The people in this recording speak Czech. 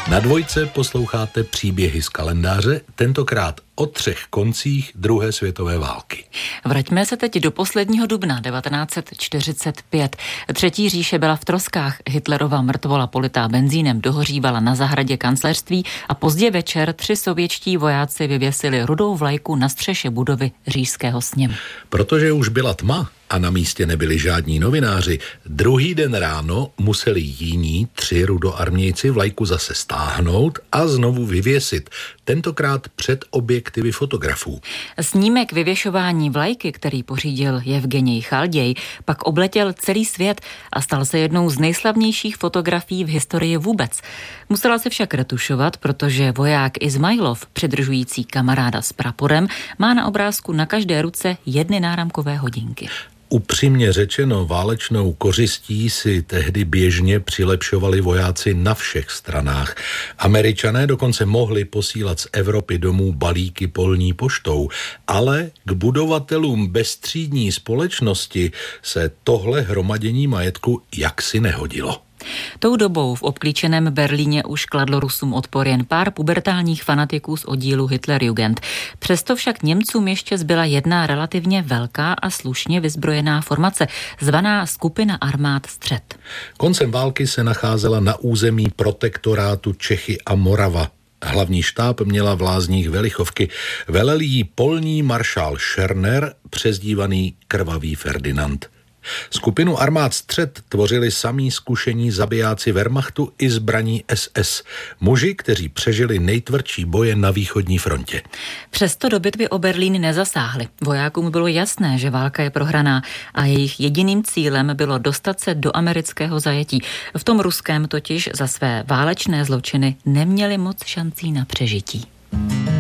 Na Dvojce posloucháte příběhy z kalendáře, tentokrát o 3 koncích druhé světové války. Vraťme se teď do posledního dubna 1945. Třetí říše byla v troskách. Hitlerova mrtvola politá benzínem dohořívala na zahradě kancléřství a pozdě večer 3 sovětští vojáci vyvěsili rudou vlajku na střeše budovy Říšského sněmu. Protože už byla tma a na místě nebyli žádní novináři, druhý den ráno museli jiní 3 rudoarmějci vlajku zase stáhnout a znovu vyvěsit, tentokrát před objektivy fotografů. Snímek vyvěšování vlajky, který pořídil Jevgenij Chalděj, pak obletěl celý svět a stal se jednou z nejslavnějších fotografií v historii vůbec. Musela se však retušovat, protože voják Izmajlov, přidržující kamaráda s praporem, má na obrázku na každé ruce 1 náramkové hodinky. Upřímně řečeno, válečnou kořistí si tehdy běžně přilepšovali vojáci na všech stranách. Američané dokonce mohli posílat z Evropy domů balíky polní poštou, ale k budovatelům bezstřídní společnosti se tohle hromadění majetku jaksi nehodilo. Tou dobou v obklíčeném Berlíně už kladlo Rusům odpor jen pár pubertálních fanatiků z oddílu Hitlerjugend. Přesto však Němcům ještě zbyla jedna relativně velká a slušně vyzbrojená formace, zvaná Skupina armád Střed. Koncem války se nacházela na území protektorátu Čechy a Morava. Hlavní štáb měla v Lázních Velichovky. Velel jí polní maršál Scherner, přezdívaný Krvavý Ferdinand. Skupinu armád Střed tvořili samí zkušení zabijáci Wehrmachtu i zbraní SS. Muži, kteří přežili nejtvrdší boje na východní frontě. Přesto do bitvy o Berlín nezasáhli. Vojákům bylo jasné, že válka je prohraná a jejich jediným cílem bylo dostat se do amerického zajetí. V tom ruském totiž za své válečné zločiny neměli moc šancí na přežití.